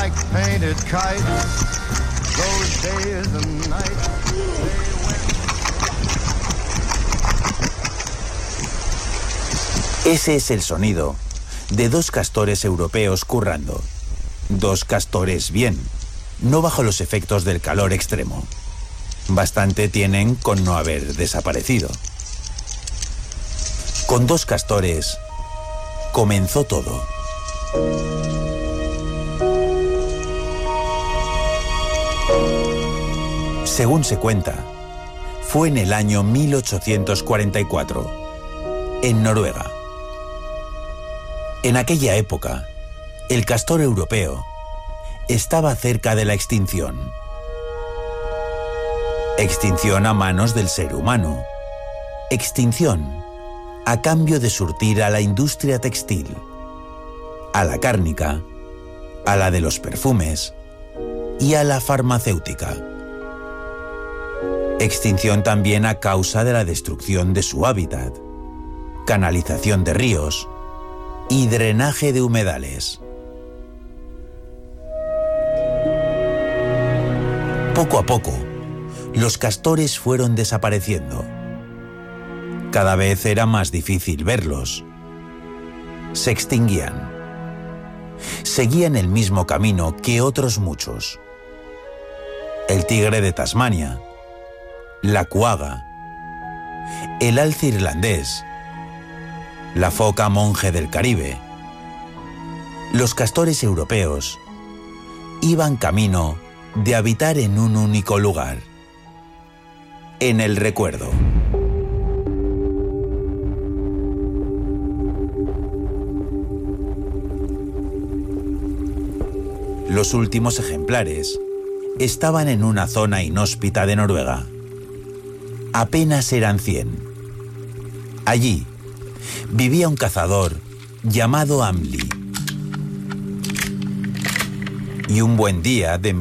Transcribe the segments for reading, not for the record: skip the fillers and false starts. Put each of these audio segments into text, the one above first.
like painted kites. Those days and nights. Ese es el sonido de dos castores europeos currando. Dos castores bien, no bajo los efectos del calor extremo. Bastante tienen con no haber desaparecido. Con dos castores comenzó todo. Según se cuenta, fue en el año 1844, en Noruega. En aquella época, el castor europeo estaba cerca de la extinción. Extinción a manos del ser humano. Extinción a cambio de surtir a la industria textil, a la cárnica, a la de los perfumes y a la farmacéutica. Extinción también a causa de la destrucción de su hábitat, canalización de ríos y drenaje de humedales. Poco a poco, los castores fueron desapareciendo. Cada vez era más difícil verlos. Se extinguían. Seguían el mismo camino que otros muchos. El tigre de Tasmania, la cuaga, el alce irlandés, la foca monje del Caribe. Los castores europeos iban camino de habitar en un único lugar, en el recuerdo. Los últimos ejemplares estaban en una zona inhóspita de Noruega. Apenas eran 100. Allí vivía un cazador llamado Amli. Y un buen día de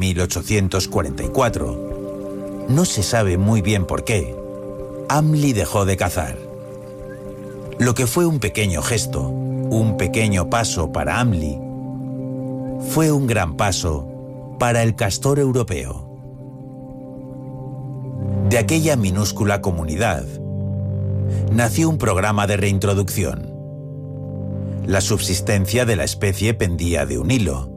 1844, no se sabe muy bien por qué, Amli dejó de cazar. Lo que fue un pequeño gesto, un pequeño paso para Amli, fue un gran paso para el castor europeo. De aquella minúscula comunidad nació un programa de reintroducción. La subsistencia de la especie pendía de un hilo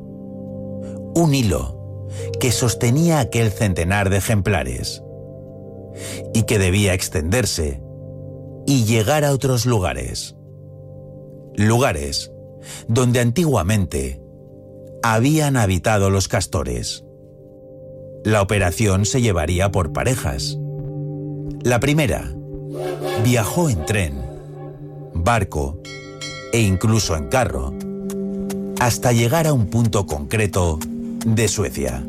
que sostenía aquel centenar de ejemplares y que debía extenderse y llegar a otros lugares. Lugares donde antiguamente habían habitado los castores. La operación se llevaría por parejas. La primera viajó en tren, barco e incluso en carro, hasta llegar a un punto concreto de Suecia.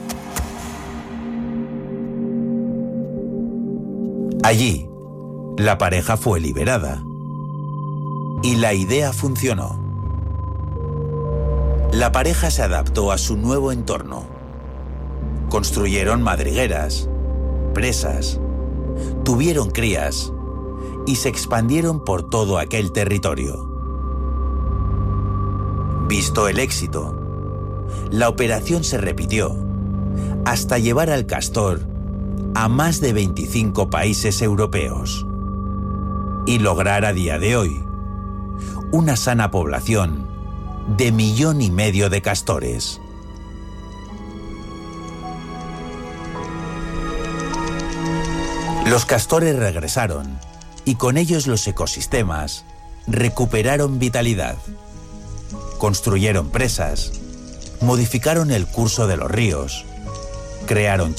Allí, la pareja fue liberada y la idea funcionó. La pareja se adaptó a su nuevo entorno. Construyeron madrigueras, presas, tuvieron crías y se expandieron por todo aquel territorio. Visto el éxito, la operación se repitió hasta llevar al castor a más de 25 países europeos y lograr a día de hoy una sana población de 1,5 millones de castores. Los castores regresaron y con ellos los ecosistemas recuperaron vitalidad. Construyeron presas, modificaron el curso de los ríos, crearon